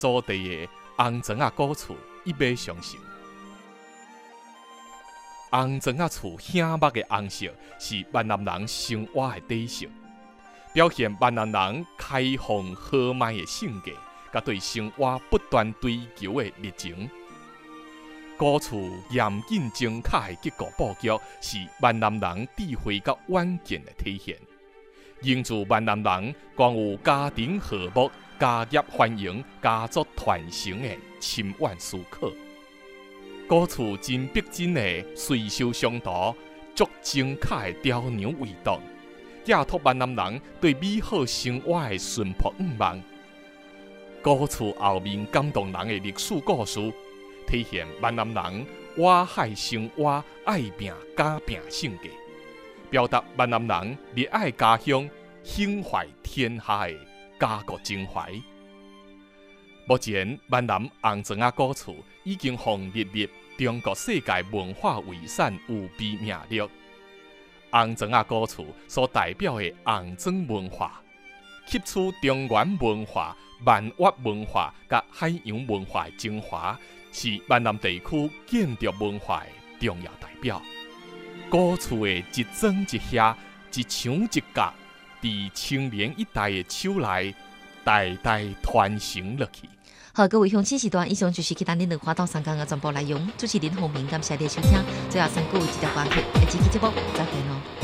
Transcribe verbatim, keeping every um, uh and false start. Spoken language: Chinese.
祖地的红砖仔古厝一马相承。红砖仔厝显目的红色是闽南人生活的底色，表现闽南人开放豪迈的性格，甲对生活不断追求的热情。古厝严谨精巧的结构布局，是闽南人智慧甲远见的体现，营造闽南人光有家庭和睦、家业繁荣、家族传承的深远思考。古厝真逼真的水修相图，足精巧的雕梁画栋，寄托闽南人对美好生活的淳朴愿望。古厝后面感动人的历史故事，体现闽南人挖海生活、爱拼假拼性格，表达闽南人热爱家乡、胸怀天下的家国情怀。目前，闽南红砖仔古厝已经获列入中国世界文化遗产有备名录。红砖仔古厝所代表的红砖文化，吸取中原文化、闽粤文化甲海洋文化的精华，是闽南地区建筑文化的重要代表。古厝的一砖一瓦、一墙一角，在青年一代的手内代代传承落去。 好，各位乡亲时段，以上就是去咱恁两花岛三江的全部内容。主持人洪明，感谢你的收听。最后，三句一条歌曲，下期节目再见咯。